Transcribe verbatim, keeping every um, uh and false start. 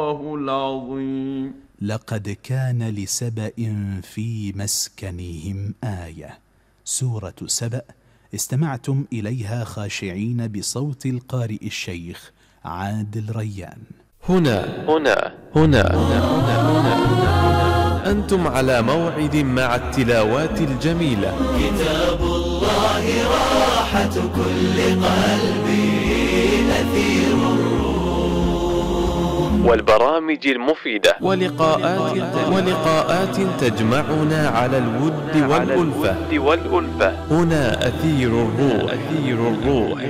الله العظيم. لقد كان لسبأ في مسكنهم آية. سورة سبأ استمعتم إليها خاشعين بصوت القارئ الشيخ عادل ريان. هنا هنا هنا هنا هنا هنا أنتم على موعد مع التلاوات الجميلة. كتاب الله راحة كل قلبي نثير الروح، والبرامج المفيدة ولقاءات ولقاءات تجمعنا على الود والألفة. هنا أثير الروح.